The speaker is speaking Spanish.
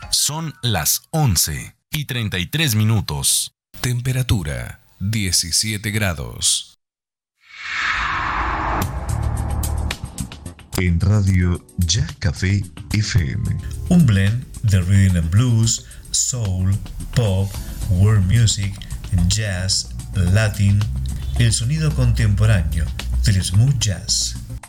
Son las 11:33. Temperatura 17 grados. En Radio Jazz Café FM. Un blend de rhythm and blues, soul, pop, world music, jazz, latin, el sonido contemporáneo del smooth jazz.